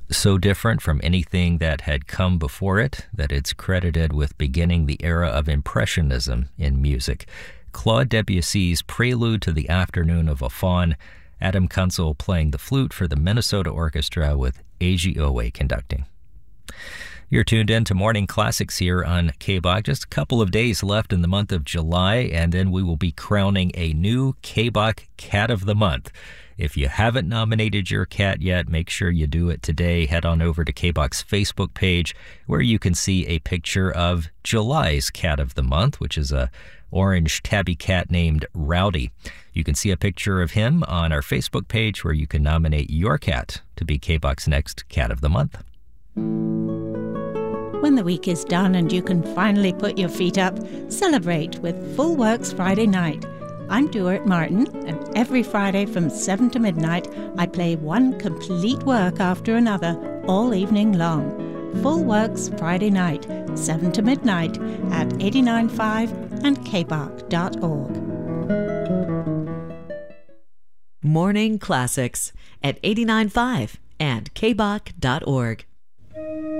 so different from anything that had come before it that it's credited with beginning the era of Impressionism in music. Claude Debussy's Prelude to the Afternoon of a Faun, Adam Kunzel playing the flute for the Minnesota Orchestra with Eiji Oe conducting. You're tuned in to Morning Classics here on KBOC. Just a couple of days left in the month of July, and then we will be crowning a new KBOC Cat of the Month. If you haven't nominated your cat yet, make sure you do it today. Head on over to KBOC's Facebook page, where you can see a picture of July's Cat of the Month, which is a orange tabby cat named Rowdy. You can see a picture of him on our Facebook page, where you can nominate your cat to be KBOC's next Cat of the Month. When the week is done and you can finally put your feet up, celebrate with Full Works Friday Night. I'm Duart Martin, and every Friday from 7 to midnight, I play one complete work after another all evening long. Full Works Friday Night, 7 to midnight at 89.5 and kbok.org. Morning Classics at 89.5 and kbok.org.